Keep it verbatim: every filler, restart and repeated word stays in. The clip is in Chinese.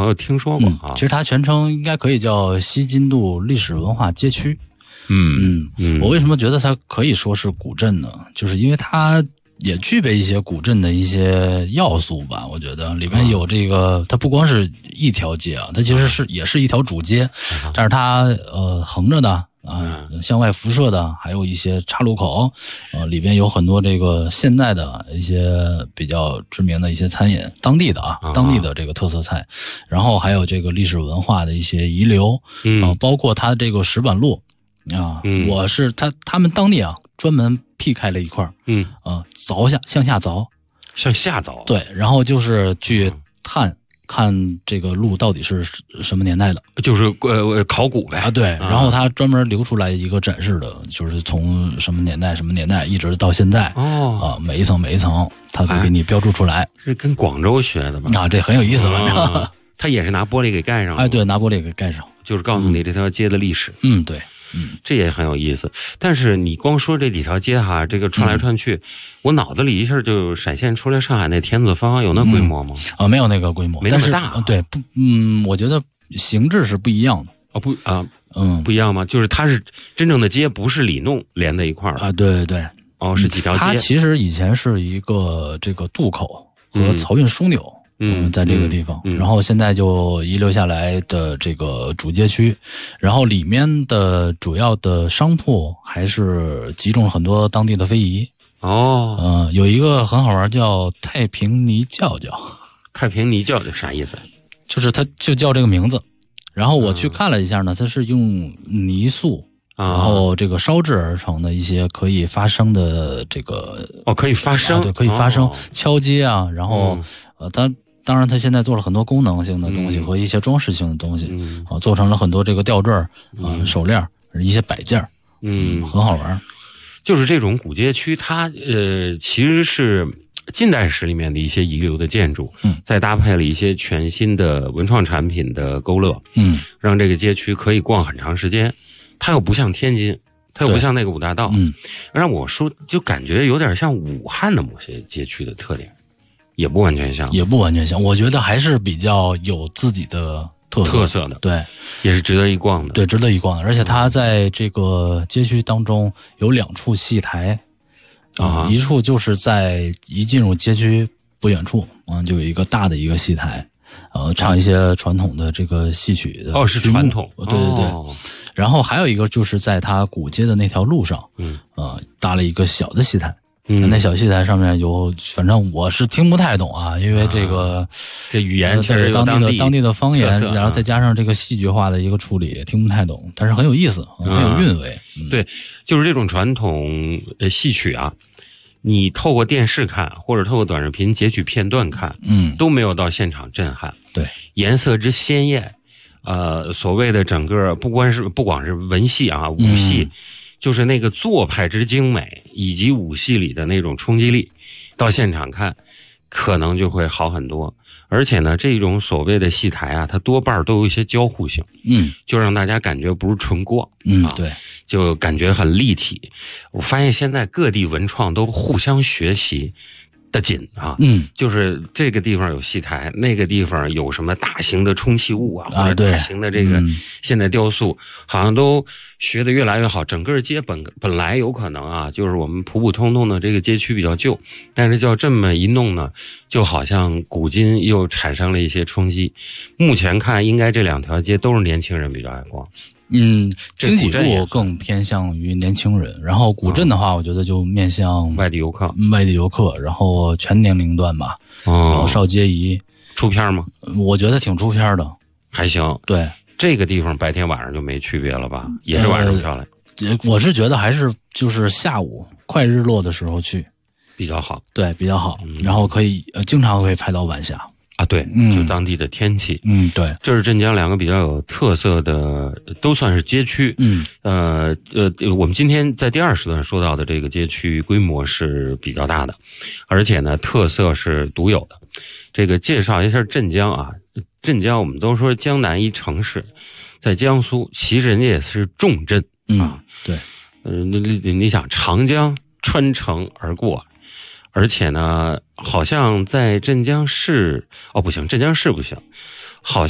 朋友听说过啊。 嗯、其实它全称应该可以叫西津渡历史文化街区。 嗯嗯，我为什么觉得它可以说是古镇呢？就是因为它也具备一些古镇的一些要素吧。我觉得里面有这个，它不光是一条街啊，它其实是也是一条主街，但是它呃横着的啊、呃，向外辐射的，还有一些岔路口，呃，里边有很多这个现代的一些比较知名的一些餐饮，当地的啊，当地的这个特色菜，然后还有这个历史文化的一些遗留， 嗯、 呃，包括它这个石板路。啊、嗯，我是他他们当地啊，专门辟开了一块， 嗯啊，凿下向下凿， 向下凿， 对，然后就是去探、嗯、看这个路到底是什么年代的， 就是呃考古呗啊，对，然后他专门留出来一个展示的，就是从什么年代什么年代一直到现在， 哦， 啊，每一层每一层他都给你标注出来， 这、哎、跟广州学的吧？ 啊，这很有意思了， 哦、他也是拿玻璃给盖上了， 哎，对，拿玻璃给盖上， 就是告诉你这条街的历史， 嗯，对。嗯， 这也很有意思。但是你光说这几条街哈，这个串来串去，嗯、我脑子里一下就闪现出来上海那天子坊，有那规模吗？ 嗯、啊，没有那个规模， 没那么大、啊。 对，不，嗯，我觉得形制是不一样的。 哦，不啊， 嗯， 不一样吗？就是它是真正的街，不是里弄连在一块儿啊。对对对， 哦，是几条街。 它其实以前是一个这个渡口和漕运枢纽。嗯嗯，在这个地方、 嗯嗯， 然后现在就遗留下来的这个主街区，然后里面的主要的商铺还是集中了很多当地的非遗。 哦， 嗯、呃，有一个很好玩，叫太平泥教教。 太平泥教教啥意思？ 就是它就叫这个名字。然后我去看了一下呢，它是用泥塑。然后这个烧制而成的一些可以发声的这个哦，可以发声， 啊、对，可以发声、 哦、 敲击啊，然后、嗯、呃，它当然它现在做了很多功能性的东西和一些装饰性的东西， 嗯啊，做成了很多这个吊坠啊、 嗯、 手链、一些摆件，嗯，很好玩。 就是这种古街区，它呃其实是近代史里面的一些遗留的建筑， 嗯， 再搭配了一些全新的文创产品的勾勒， 嗯， 让这个街区可以逛很长时间。它又不像天津，它又不像那个五大道， 嗯， 让我说就感觉有点像武汉的某些街区的特点，也不完全像， 也不完全像，我觉得还是比较有自己的特色特色的， 对， 也是值得一逛的， 对，值得一逛的。而且它在这个街区当中有两处戏台啊、嗯，一处就是在一进入街区不远处，嗯，就有一个大的一个戏台。呃，唱一些传统的这个戏曲的哦，是传统， 对对对。哦、然后还有一个就是在它古街的那条路上， 嗯， 呃，搭了一个小的戏台， 嗯， 那小戏台上面有，反正我是听不太懂啊，因为这个、 啊、这语言对当地的当地的方言， 啊、 然后再加上这个戏剧化的一个处理，听不太懂，但是很有意思，很有韵味。 啊嗯、对，就是这种传统呃戏曲啊。你透过电视看，或者透过短视频截取片段看， 嗯， 都没有到现场震撼。 对， 颜色之鲜艳，呃，所谓的整个不光是不光是文戏啊，武戏， 嗯、 就是那个做派之精美，以及武戏里的那种冲击力，到现场看，可能就会好很多。而且呢，这种所谓的戏台啊，它多半都有一些交互性， 嗯， 就让大家感觉不是纯逛， 嗯， 啊、 对。 就感觉很立体。我发现现在各地文创都互相学习的紧啊， 嗯， 就是这个地方有戏台，那个地方有什么大型的充气物啊， 啊或者大型的这个现代雕塑， 嗯、 好像都学得越来越好。整个街本本来有可能啊，就是我们普普通通的这个街区比较旧，但是叫这么一弄呢，就好像古今又产生了一些冲击。目前看，应该这两条街都是年轻人比较爱逛。 嗯，经济路更偏向于年轻人，然后古镇的话，我觉得就面向外地游客， 外地游客，然后全年龄段吧， 哦， 老少皆宜。 出片吗？ 我觉得挺出片的， 还行。 对， 这个地方白天晚上就没区别了吧？也是晚上漂亮。 呃，我是觉得还是就是下午快日落的时候去比较好， 对，比较好。 嗯、 然后可以呃，经常可以拍到晚霞。 啊，对， 嗯， 就当地的天气， 嗯，对， 这是镇江两个比较有特色的，都算是街区， 嗯， 呃呃，我们今天在第二时段说到的这个街区规模是比较大的，而且呢，特色是独有的。这个介绍一下镇江啊，镇江我们都说江南一城市，在江苏，其实人家也是重镇啊， 嗯、对， 呃，你你想长江穿城而过。而且呢，好像在镇江市，哦不行，镇江市不行，好像。